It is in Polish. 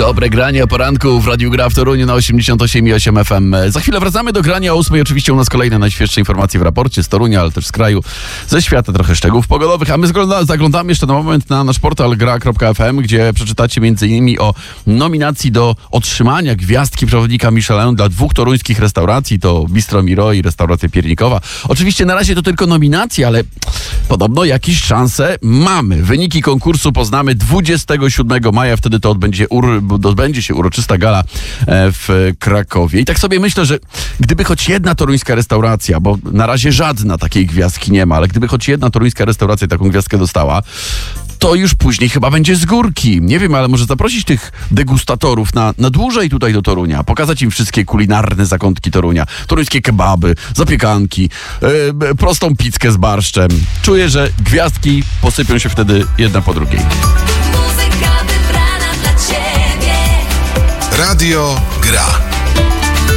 Dobre granie o poranku w Radiu Gra w Toruniu na 88,8 FM. Za chwilę wracamy do grania o 8. Oczywiście u nas kolejne najświeższe informacje w raporcie z Torunia, ale też z kraju, ze świata, trochę szczegółów pogodowych. A my zaglądamy jeszcze na moment na nasz portal gra.fm, gdzie przeczytacie m.in. o nominacji do otrzymania gwiazdki przewodnika Michelin dla 2 toruńskich restauracji. To Bistro Miro i restauracja Piernikowa. Oczywiście na razie to tylko nominacje, ale podobno jakieś szanse mamy. Wyniki konkursu poznamy 27 maja, wtedy to odbędzie się uroczysta gala w Krakowie. I tak sobie myślę, że gdyby choć jedna toruńska restauracja, bo na razie żadna takiej gwiazdki nie ma, ale gdyby choć jedna toruńska restauracja taką gwiazdkę dostała, to już później chyba będzie z górki. Nie wiem, ale może zaprosić tych degustatorów na dłużej tutaj do Torunia. Pokazać im wszystkie kulinarne zakątki Torunia. Toruńskie kebaby, zapiekanki, prostą pizzkę z barszczem. Czuję, że gwiazdki posypią się wtedy jedna po drugiej. Muzyka wybrana dla Ciebie. Radio Gra.